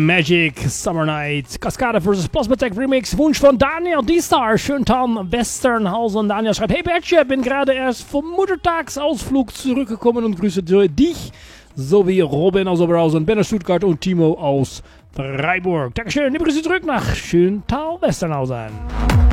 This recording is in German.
Magic Summer Night. Cascade vs. Plasma Tech Remix. Wunsch von Daniel D-Star. Schöntown Westernhausen. Daniel schreibt: Hey Betsche, bin gerade erst vom Muttertagsausflug zurückgekommen und grüße dich sowie Robin aus Oberhausen, Ben aus Stuttgart und Timo aus Freiburg. Dankeschön. Liebe Grüße zurück nach Schöntown Westernhausen.